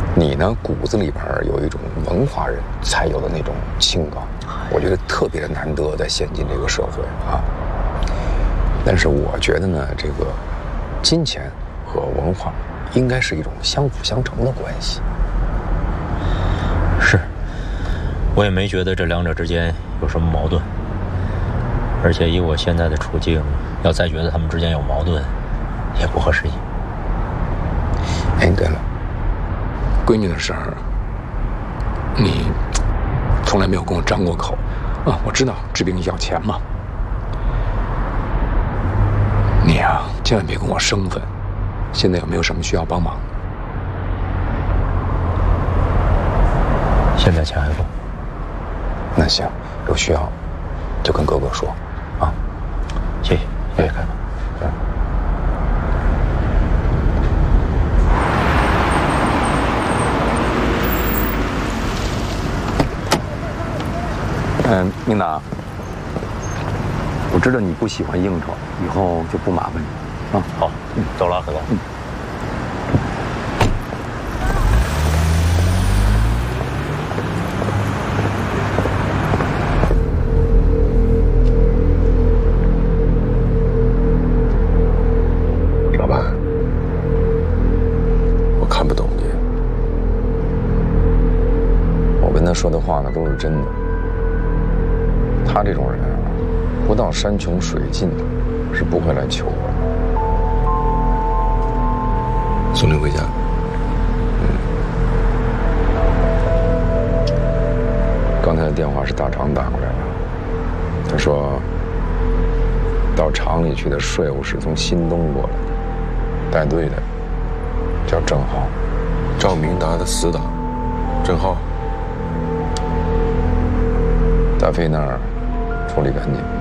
你呢，骨子里边有一种文化人才有的那种清高，我觉得特别的难得，在现今这个社会啊。但是我觉得呢，这个金钱和文化应该是一种相辅相成的关系。 是，我也没觉得这两者之间有什么矛盾。而且以我现在的处境，要再觉得他们之间有矛盾，也不合时宜。 哎，对了，闺女的事儿，你从来没有跟我张过口啊。我知道治病要钱嘛，你呀，千万别跟我生分。现在有没有什么需要帮忙？ 现在钱还够。 那行，有需要就跟哥哥说啊。 谢谢，谢谢开放。 明达，我知道你不喜欢应酬，以后就不麻烦你啊。 好，走了，何总。 老板，我看不懂你。我跟他说的话呢，都是真的。他这种人啊，不到山穷水尽，是不会来求我的。送你回家。刚才的电话是大厂打过来了，他说到厂里去的税务是从新东过来的，带队的叫郑浩， 赵明达的死党，郑浩。 大飞那儿处理干净。